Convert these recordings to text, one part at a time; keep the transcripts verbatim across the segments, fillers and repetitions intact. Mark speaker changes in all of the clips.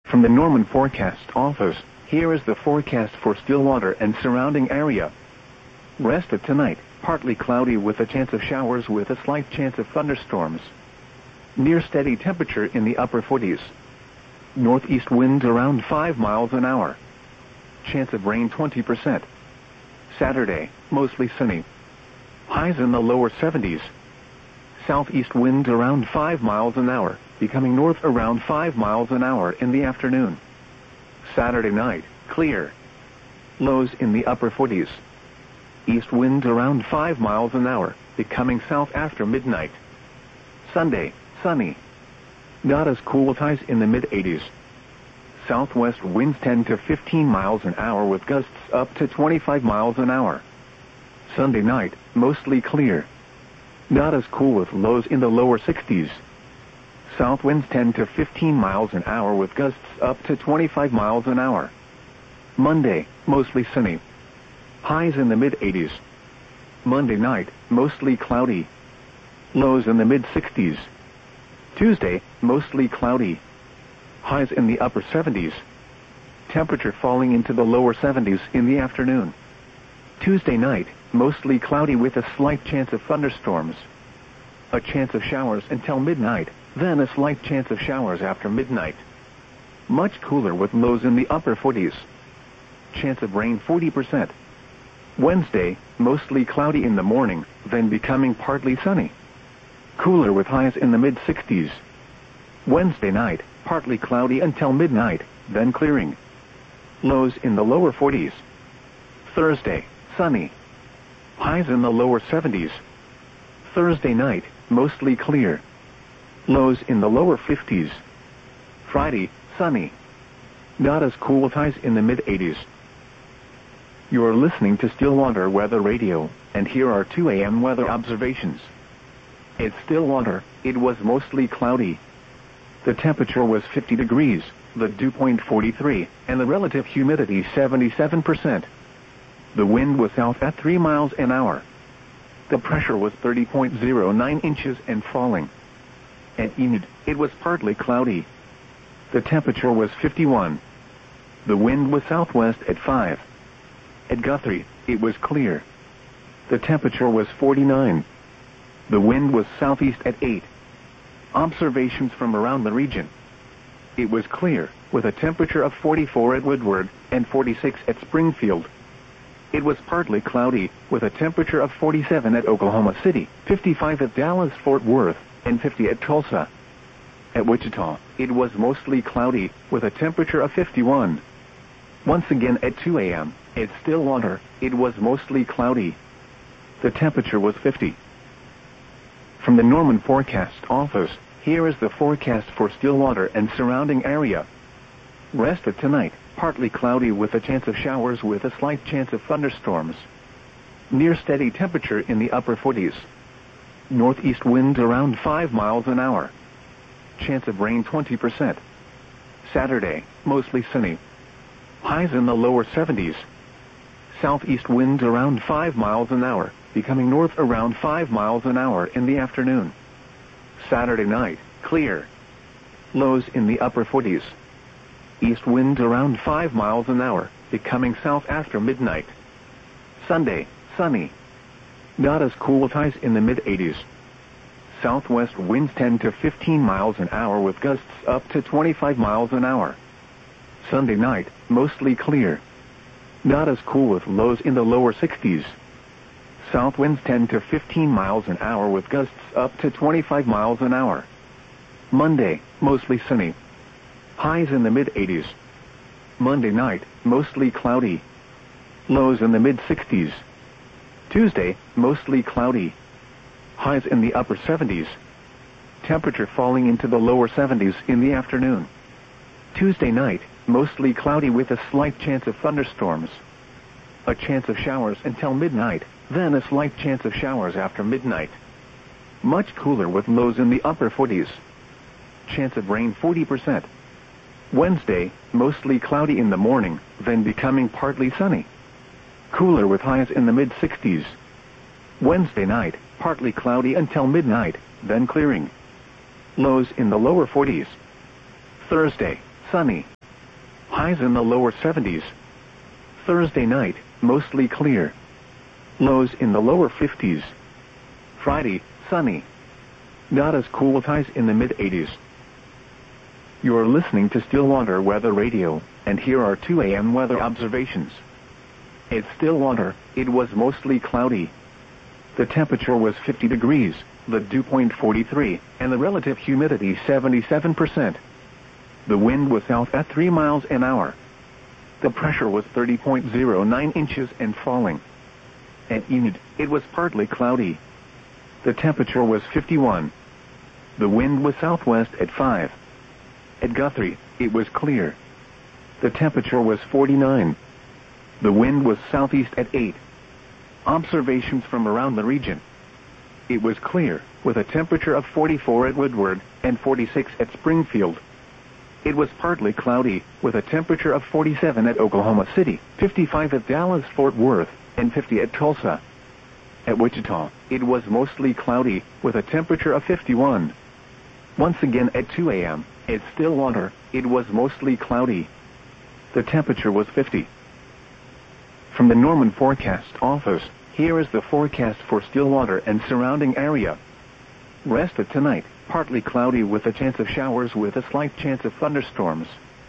Speaker 1: From the Norman Forecast Office, here is the forecast for Stillwater and surrounding area. Rest of tonight, partly cloudy with a chance of showers with a slight chance of thunderstorms. Near steady temperature in the upper forties. Northeast winds around five miles an hour. Chance of rain twenty percent. Saturday, mostly sunny. Highs in the lower seventies. Southeast winds around five miles an hour, becoming north around five miles an hour in the afternoon. Saturday night, clear. Lows in the upper forties. East winds around five miles an hour, becoming south after midnight. Sunday, sunny. Not as cool with highs in the mid-eighties. Southwest winds ten to fifteen miles an hour with gusts up to twenty-five miles an hour. Sunday night, mostly clear. Not as cool with lows in the lower sixties. South winds ten to fifteen miles an hour with gusts up to twenty-five miles an hour. Monday, mostly sunny. Highs in the mid-eighties. Monday night, mostly cloudy. Lows in the mid-sixties. Tuesday, mostly cloudy. Highs in the upper seventies. Temperature falling into the lower seventies in the afternoon. Tuesday night, mostly cloudy with a slight chance of thunderstorms. A chance of showers until midnight, then a slight chance of showers after midnight. Much cooler with lows in the upper forties. Chance of rain forty percent. Wednesday, mostly cloudy in the morning, then becoming partly sunny. Cooler with highs in the mid-sixties. Wednesday night, partly cloudy until midnight, then clearing. Lows in the lower forties. Thursday, sunny. Highs in the lower seventies. Thursday night, mostly clear. Lows in the lower fifties. Friday, sunny. Not as cool with highs in the mid-eighties. You are listening to Stillwater Weather Radio, and here are two A M weather observations. At Stillwater, it was mostly cloudy. The temperature was fifty degrees, the dew point forty-three, and the relative humidity seventy-seven percent. The wind was south at three miles an hour. The pressure was thirty point zero nine inches and falling. At Enid, it was partly cloudy. The temperature was fifty-one. The wind was southwest at five. At Guthrie, it was clear. The temperature was forty-nine. The wind was southeast at eight. Observations from around the region. It was clear, with a temperature of forty-four at Woodward and forty-six at Springfield. It was partly cloudy, with a temperature of forty-seven at Oklahoma City, fifty-five at Dallas-Fort Worth, and fifty at Tulsa. At Wichita, it was mostly cloudy, with a temperature of fifty-one. Once again at two A M, at Stillwater, it was mostly cloudy. The temperature was fifty. From the Norman Forecast Office, here is the forecast for Stillwater and surrounding area. Rest of tonight, partly cloudy with a chance of showers with a slight chance of thunderstorms. Near steady temperature in the upper forties. Northeast winds around five miles an hour. Chance of rain twenty percent. Saturday, mostly sunny. Highs in the lower seventies. Southeast winds around five miles an hour, becoming north around five miles an hour in the afternoon. Saturday night, clear. Lows in the upper forties. East winds around five miles an hour, becoming south after midnight. Sunday, sunny. Not as cool with highs in the mid-eighties. Southwest winds ten to fifteen miles an hour with gusts up to twenty-five miles an hour. Sunday night, mostly clear. Not as cool with lows in the lower sixties. South winds ten to fifteen miles an hour with gusts up to twenty-five miles an hour. Monday, mostly sunny. Highs in the mid-eighties. Monday night, mostly cloudy. Lows in the mid-sixties. Tuesday, mostly cloudy. Highs in the upper seventies. Temperature falling into the lower seventies in the afternoon. Tuesday night, mostly cloudy with a slight chance of thunderstorms. A chance of showers until midnight, then a slight chance of showers after midnight. Much cooler with lows in the upper forties. Chance of rain forty percent. Wednesday, mostly cloudy in the morning, then becoming partly sunny. Cooler with highs in the mid-sixties. Wednesday night, partly cloudy until midnight, then clearing. Lows in the lower forties. Thursday, sunny. Highs in the lower seventies. Thursday night, mostly clear. Lows in the lower fifties. Friday, sunny. Not as cool with highs in the mid-eighties. You're listening to Stillwater Weather Radio, and here are two A M weather observations. At Stillwater, it was mostly cloudy. The temperature was fifty degrees, the dew point forty-three, and the relative humidity seventy-seven percent. The wind was south at three miles an hour. The pressure was thirty point zero nine inches and falling. At Enid, it was partly cloudy. The temperature was fifty-one. The wind was southwest at five. At Guthrie, it was clear. The temperature was forty-nine. The wind was southeast at eight. Observations from around the region. It was clear, with a temperature of forty-four at Woodward and forty-six at Springfield. It was partly cloudy, with a temperature of forty-seven at Oklahoma City, fifty-five at Dallas-Fort Worth, and fifty at Tulsa. At Wichita, it was mostly cloudy, with a temperature of fifty-one. Once again at two A M, at Stillwater, it was mostly cloudy. The temperature was fifty. From the Norman Forecast Office, here is the forecast for Stillwater and surrounding area. Rest of tonight, partly cloudy with a chance of showers with a slight chance of thunderstorms.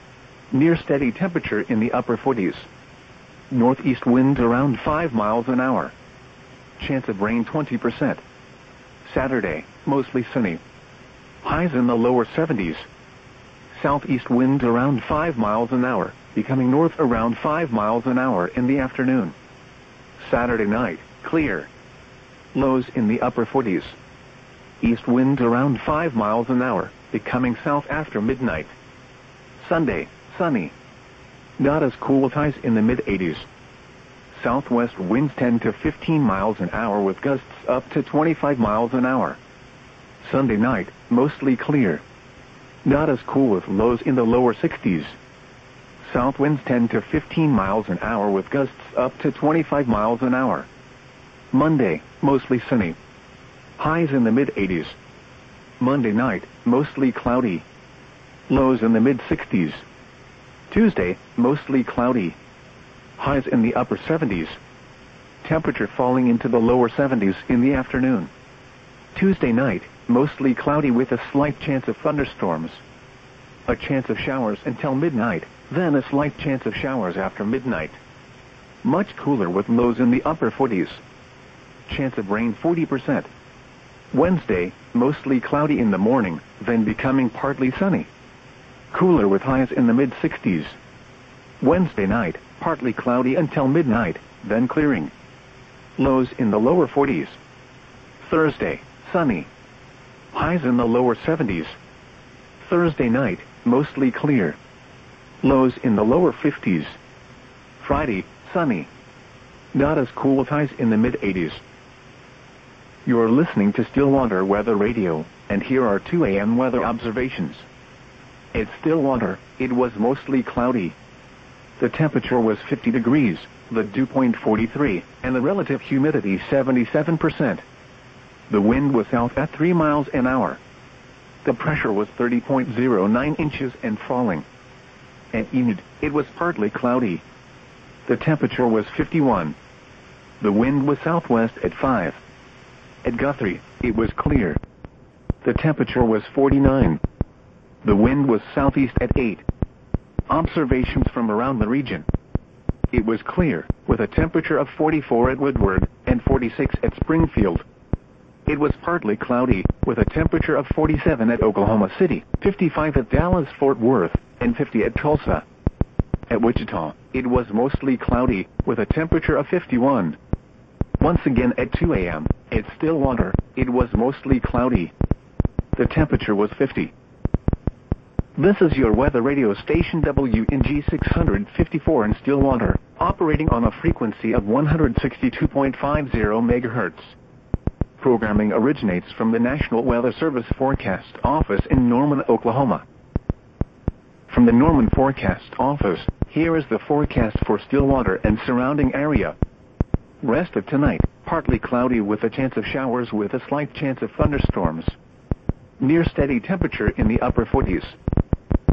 Speaker 1: Near steady temperature in the upper forties. Northeast winds around five miles an hour. Chance of rain twenty percent. Saturday, mostly sunny. Highs in the lower seventies. Southeast winds around five miles an hour, becoming north around five miles an hour in the afternoon. Saturday night, clear. Lows in the upper forties. East winds around five miles an hour, becoming south after midnight. Sunday, sunny. Not as cool with highs in the mid-eighties. Southwest winds ten to fifteen miles an hour with gusts up to twenty-five miles an hour. Sunday night, mostly clear. Not as cool with lows in the lower sixties. South winds ten to fifteen miles an hour with gusts up to twenty-five miles an hour. Monday, mostly sunny. Highs in the mid-eighties. Monday night, mostly cloudy. Lows in the mid-sixties. Tuesday, mostly cloudy. Highs in the upper seventies. Temperature falling into the lower seventies in the afternoon. Tuesday night, mostly cloudy with a slight chance of thunderstorms. A chance of showers until midnight, then a slight chance of showers after midnight. Much cooler with lows in the upper forties. Chance of rain forty percent. Wednesday, mostly cloudy in the morning, then becoming partly sunny. Cooler with highs in the mid-sixties. Wednesday night, partly cloudy until midnight, then clearing. Lows in the lower forties. Thursday, sunny. Highs in the lower seventies. Thursday night, mostly clear. Lows in the lower fifties. Friday, sunny. Not as cool with highs in the mid-eighties. You're listening to Stillwater Weather Radio, and here are two A M weather observations. At Stillwater, it was mostly cloudy. The temperature was fifty degrees, the dew point forty-three, and the relative humidity seventy-seven percent. The wind was south at three miles an hour. The pressure was thirty point zero nine inches and falling. At Enid, it was partly cloudy. The temperature was fifty-one. The wind was southwest at five. At Guthrie, it was clear. The temperature was forty-nine. The wind was southeast at eight. Observations from around the region. It was clear, with a temperature of forty-four at Woodward and forty-six at Springfield. It was partly cloudy, with a temperature of forty-seven at Oklahoma City, fifty-five at Dallas-Fort Worth, and fifty at Tulsa. At Wichita, it was mostly cloudy, with a temperature of fifty-one. Once again at two A M, at Stillwater, it was mostly cloudy. The temperature was fifty. This is your weather radio station W N G six fifty-four in Stillwater, operating on a frequency of one hundred sixty-two point five zero megahertz. Programming originates from the National Weather Service Forecast Office in Norman, Oklahoma. From the Norman Forecast Office, here is the forecast for Stillwater and surrounding area. Rest of tonight, partly cloudy with a chance of showers with a slight chance of thunderstorms. Near steady temperature in the upper forties.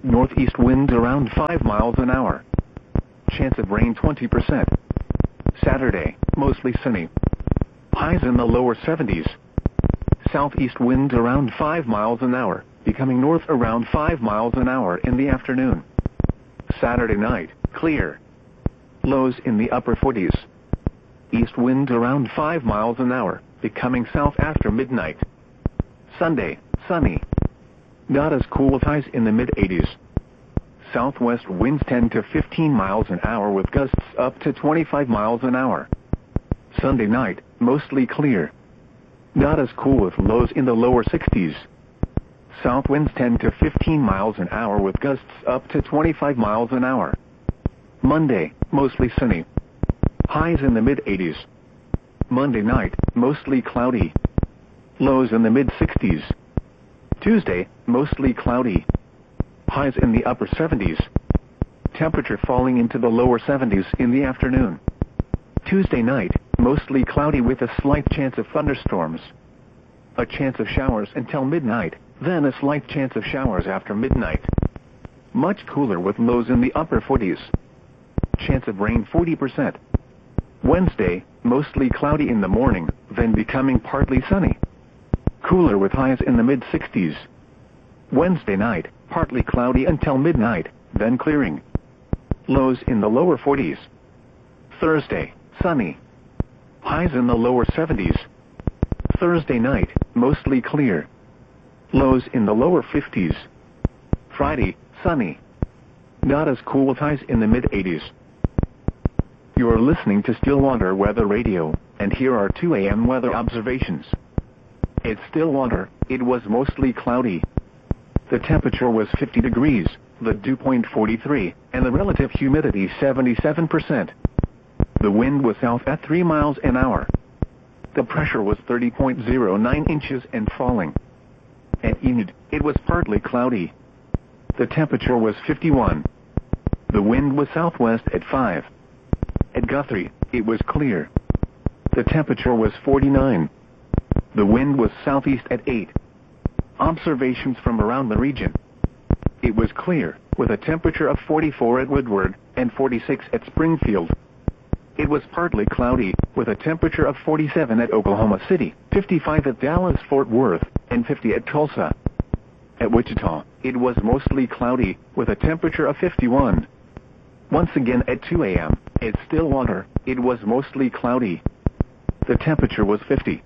Speaker 1: Northeast winds around five miles an hour. Chance of rain twenty percent. Saturday, mostly sunny. Highs in the lower seventies. Southeast winds around five miles an hour, becoming north around five miles an hour in the afternoon. Saturday night, clear. Lows in the upper forties. East winds around five miles an hour, becoming south after midnight. Sunday, sunny. Not as cool with highs in the mid-eighties. Southwest winds ten to fifteen miles an hour with gusts up to twenty-five miles an hour. Sunday night, mostly clear. Not as cool with lows in the lower sixties. South winds ten to fifteen miles an hour with gusts up to twenty-five miles an hour. Monday, mostly sunny. Highs in the mid-eighties. Monday night, mostly cloudy. Lows in the mid-sixties. Tuesday, mostly cloudy. Highs in the upper seventies. Temperature falling into the lower seventies in the afternoon. Tuesday night, mostly cloudy with a slight chance of thunderstorms. A chance of showers until midnight, then a slight chance of showers after midnight. Much cooler with lows in the upper forties. Chance of rain forty percent. Wednesday, mostly cloudy in the morning, then becoming partly sunny. Cooler with highs in the mid-sixties. Wednesday night, partly cloudy until midnight, then clearing. Lows in the lower forties. Thursday, sunny. Highs in the lower seventies. Thursday night, mostly clear. Lows in the lower fifties. Friday, sunny. Not as cool with highs in the mid-eighties. You are listening to Stillwater Weather Radio, and here are two A M weather observations. At Stillwater, it was mostly cloudy. The temperature was fifty degrees, the dew point forty-three, and the relative humidity seventy-seven percent. The wind was south at three miles an hour. The pressure was thirty point zero nine inches and falling. At Enid, it was partly cloudy. The temperature was fifty-one. The wind was southwest at five. At Guthrie, it was clear. The temperature was forty-nine. The wind was southeast at eight. Observations from around the region. It was clear, with a temperature of forty-four at Woodward and forty-six at Springfield. It was partly cloudy, with a temperature of forty-seven at Oklahoma City, fifty-five at Dallas-Fort Worth, and fifty at Tulsa. At Wichita, it was mostly cloudy, with a temperature of fifty-one. Once again at two A M, at Stillwater, it was mostly cloudy. The temperature was fifty.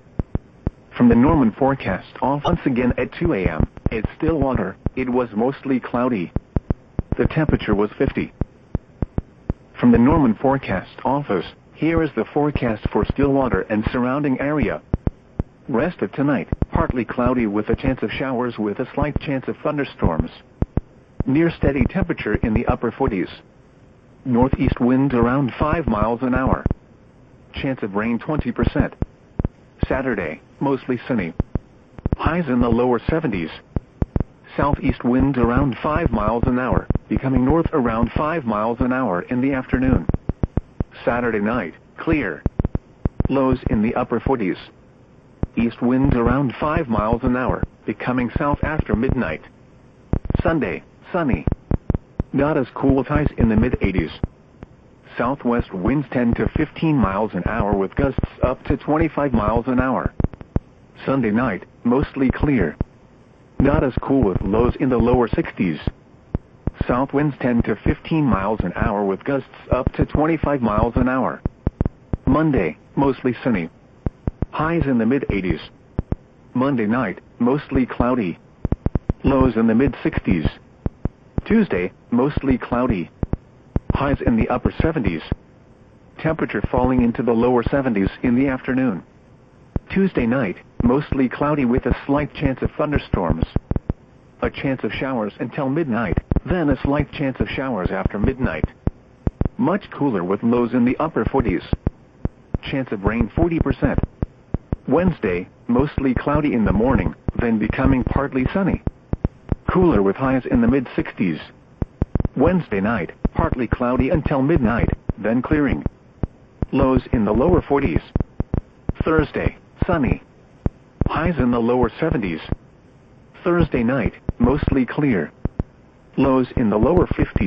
Speaker 1: From the Norman forecast off once again at two A M, at Stillwater, it was mostly cloudy. The temperature was fifty. From the Norman forecast office, here is the forecast for Stillwater and surrounding area. Rest of tonight, partly cloudy with a chance of showers with a slight chance of thunderstorms. Near steady temperature in the upper forties. Northeast winds around five miles an hour. Chance of rain twenty percent. Saturday, mostly sunny. Highs in the lower seventies. Southeast winds around five miles an hour, becoming north around five miles an hour in the afternoon. Saturday night, clear. Lows in the upper forties. East winds around five miles an hour, becoming south after midnight. Sunday, sunny. Not as cool with highs in the mid-eighties. Southwest winds ten to fifteen miles an hour with gusts up to twenty-five miles an hour. Sunday night, mostly clear. Not as cool with lows in the lower sixties. South winds ten to fifteen miles an hour with gusts up to twenty-five miles an hour. Monday, mostly sunny. Highs in the mid-eighties. Monday night, mostly cloudy. Lows in the mid-sixties. Tuesday, mostly cloudy. Highs in the upper seventies. Temperature falling into the lower seventies in the afternoon. Tuesday night, mostly cloudy with a slight chance of thunderstorms. A chance of showers until midnight, then a slight chance of showers after midnight. Much cooler with lows in the upper forties. Chance of rain forty percent. Wednesday, mostly cloudy in the morning, then becoming partly sunny. Cooler with highs in the mid-sixties. Wednesday night, partly cloudy until midnight, then clearing. Lows in the lower forties. Thursday, sunny. Highs in the lower seventies. Thursday night, mostly clear. Lows in the lower fifties.